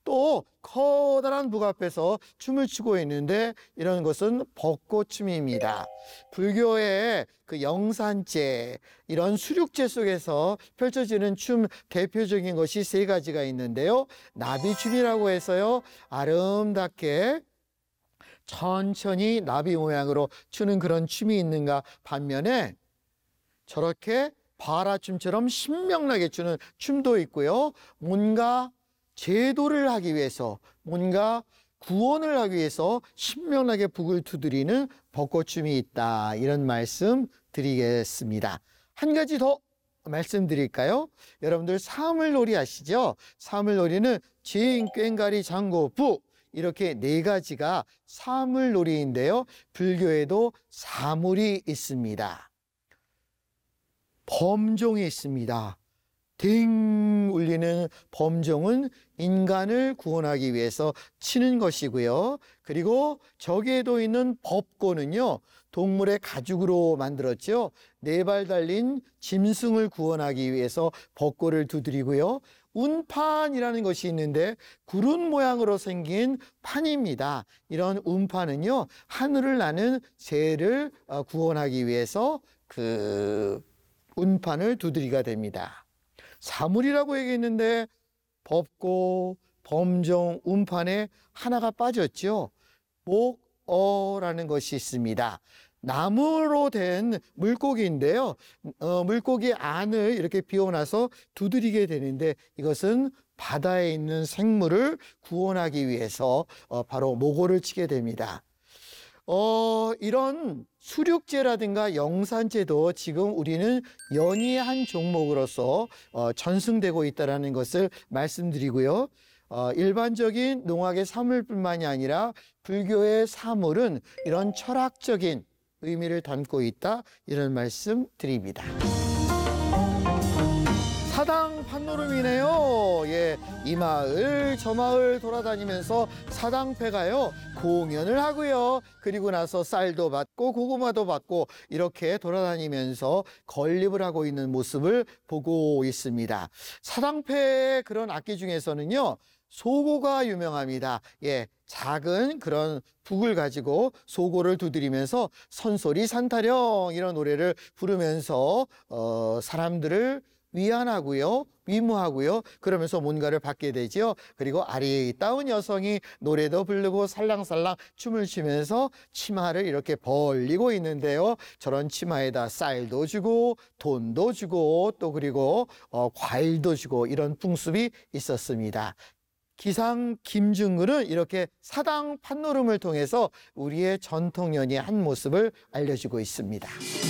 또 커다란 북 앞에서 춤을 추고 있는데 이런 것은 벚꽃춤입니다. 불교의 그 영산제, 이런 수륙제 속에서 펼쳐지는 춤 대표적인 것이 세 가지가 있는데요. 나비춤이라고 해서요, 아름답게 천천히 나비 모양으로 추는 그런 춤이 있는가 반면에 저렇게 바라춤처럼 신명나게 추는 춤도 있고요. 뭔가 제도를 하기 위해서, 뭔가 구원을 하기 위해서 신명나게 북을 두드리는 벚꽃춤이 있다. 이런 말씀 드리겠습니다. 한 가지 더 말씀드릴까요? 여러분들 사물놀이 아시죠? 사물놀이는 징, 꽹가리, 장고, 부 이렇게 네 가지가 사물놀이인데요. 불교에도 사물이 있습니다. 범종이 있습니다. 딩 울리는 범종은 인간을 구원하기 위해서 치는 것이고요. 그리고 저기에도 있는 법고는요, 동물의 가죽으로 만들었죠. 네 발 달린 짐승을 구원하기 위해서 법고를 두드리고요. 운판이라는 것이 있는데 구름 모양으로 생긴 판입니다. 이런 운판은요, 하늘을 나는 새를 구원하기 위해서 그 운판을 두드리가 됩니다. 사물이라고 얘기했는데 법고, 범종, 운판에 하나가 빠졌죠. 목어라는 것이 있습니다. 나무로 된 물고기인데요. 물고기 안을 이렇게 비워놔서 두드리게 되는데 이것은 바다에 있는 생물을 구원하기 위해서 바로 목어를 치게 됩니다. 이런 수륙제라든가 영산제도 지금 우리는 연희의 한 종목으로서 전승되고 있다는 것을 말씀드리고요. 일반적인 농학의 사물뿐만이 아니라 불교의 사물은 이런 철학적인 의미를 담고 있다, 이런 말씀 드립니다. 사당 판노름이네요. 예, 이 마을 저 마을 돌아다니면서 사당패가요 공연을 하고요. 그리고 나서 쌀도 받고 고구마도 받고 이렇게 돌아다니면서 건립을 하고 있는 모습을 보고 있습니다. 사당패의 그런 악기 중에서는요, 소고가 유명합니다. 예, 작은 그런 북을 가지고 소고를 두드리면서 선소리 산타령 이런 노래를 부르면서 사람들을 위안하고요, 위무하고요, 그러면서 뭔가를 받게 되죠. 그리고 아리따운 여성이 노래도 부르고 살랑살랑 춤을 추면서 치마를 이렇게 벌리고 있는데요. 저런 치마에다 쌀도 주고 돈도 주고 또 그리고 과일도 주고 이런 풍습이 있었습니다. 기상 김중근은 이렇게 사당 판노름을 통해서 우리의 전통연희의 한 모습을 알려주고 있습니다.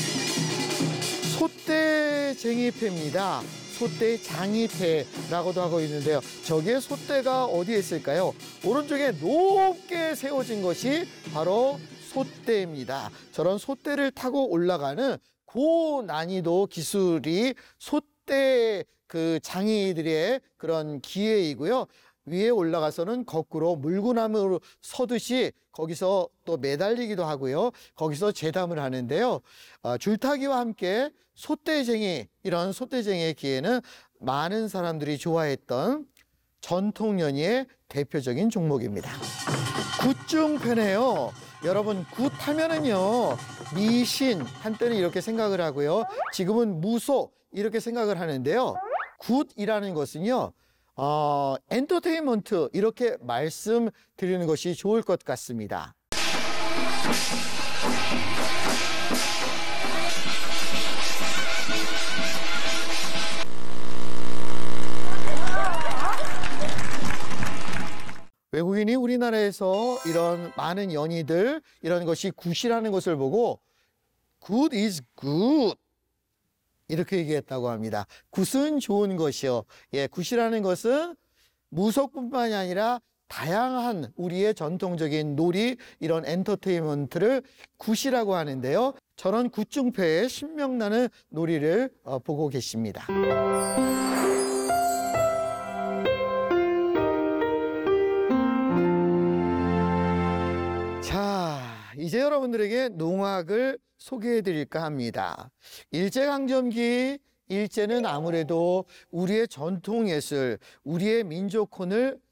솥대쟁이패입니다. 솥대장이패라고도 하고 있는데요. 저게 솥대가 어디에 있을까요? 오른쪽에 높게 세워진 것이 바로 솥대입니다. 저런 솥대를 타고 올라가는 고난이도 기술이 솥대 그 장이들의 그런 기회이고요. 위에 올라가서는 거꾸로 물구나무로 서듯이 거기서 또 매달리기도 하고요. 거기서 제담을 하는데요. 줄타기와 함께 솥대쟁이, 이런 솥대쟁이의 기회는 많은 사람들이 좋아했던 전통연희의 대표적인 종목입니다. 굿중패네요. 여러분, 굿 하면은요, 미신 한때는 이렇게 생각을 하고요. 지금은 무소 이렇게 생각을 하는데요. 굿이라는 것은요, 엔터테인먼트 이렇게 말씀드리는 것이 좋을 것 같습니다. 외국인이 우리나라에서 이런 많은 연희들, 이런 것이 굿이라는 것을 보고 good is good 이렇게 얘기했다고 합니다. 굿은 좋은 것이요. 예, 굿이라는 것은 무속뿐만이 아니라 다양한 우리의 전통적인 놀이, 이런 엔터테인먼트를 굿이라고 하는데요. 저런 굿중패의 신명나는 놀이를 보고 계십니다. 자, 이제 여러분들에게 농악을 소개해 드릴까 합니다. 일제강점기, 일제는 아무래도 우리의 전통예술, 우리의 민족혼을